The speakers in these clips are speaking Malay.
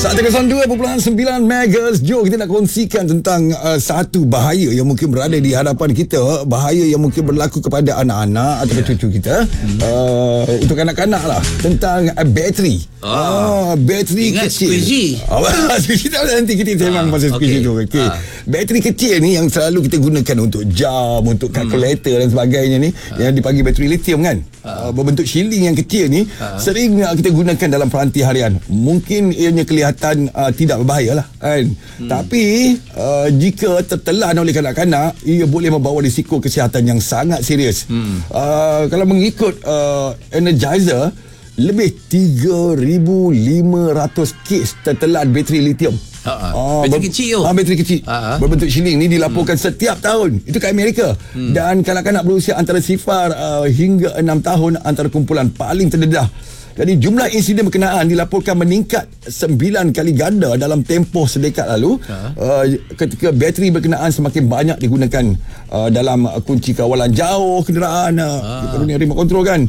102.9 MHz. Jom kita nak kongsikan tentang satu bahaya yang mungkin berada di hadapan kita. Bahaya yang mungkin berlaku kepada anak-anak atau cucu kita. Untuk kanak-kanak lah. Tentang bateri. Bateri ingat kecil. squeezy. Nanti kita sembang pasal squeezy tu. Okay. Bateri kecil ni yang selalu kita gunakan untuk jam, untuk kalkulator dan sebagainya ni, yang dipanggil bateri lithium kan. Berbentuk shilling yang kecil ni sering kita gunakan dalam peranti harian. Mungkin ianya kelihatan tidak berbahaya lah kan. Tapi jika tertelan oleh kanak-kanak, ia boleh membawa risiko kesihatan yang sangat serius. Kalau mengikut Energizer, lebih 3,500 kes tertelan bateri lithium. Bateri kecil tu. Bateri kecil berbentuk shilling ni dilaporkan setiap tahun. Itu kat Amerika. Dan kanak-kanak berusia antara 0 hingga 6 tahun antara kumpulan paling terdedah. Jadi jumlah insiden berkenaan dilaporkan meningkat 9 kali ganda dalam tempoh sedekad lalu, ketika bateri berkenaan semakin banyak digunakan dalam kunci kawalan jauh kenderaan, remote control kan,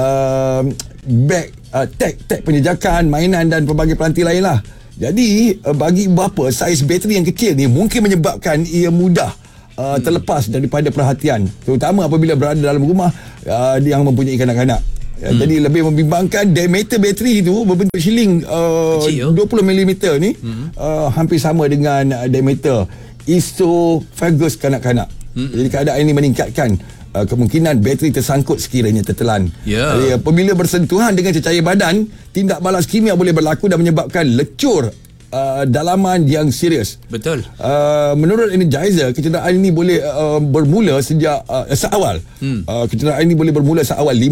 tag penjejakan, mainan dan pelbagai peranti lain lah. Jadi bagi bapa, saiz bateri yang kecil ni mungkin menyebabkan ia mudah terlepas daripada perhatian, terutama apabila berada dalam rumah yang mempunyai kanak-kanak. Jadi lebih membimbangkan, diameter bateri itu berbentuk shilling 20mm ni hampir sama dengan diameter esophagus kanak-kanak. Jadi keadaan ini meningkatkan kemungkinan bateri tersangkut sekiranya tertelan. Jadi, apabila bersentuhan dengan cecair badan, tindak balas kimia boleh berlaku dan menyebabkan lecur dalaman yang serius. Betul. Menurut Energizer, kecederaan ini boleh bermula sejak seawal. Kecederaan ini boleh bermula seawal